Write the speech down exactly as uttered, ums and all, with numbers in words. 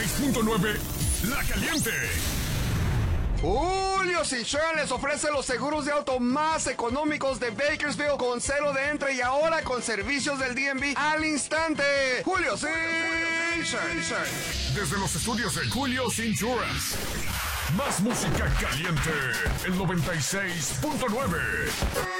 seis punto nueve, La Caliente. Julio Cichón les ofrece los seguros de auto más económicos de Bakersfield con cero de entre y ahora con servicios del D M V al instante. Julio Cichón. Desde los estudios de Julio's Insurance. Más música caliente. El noventa y seis punto nueve.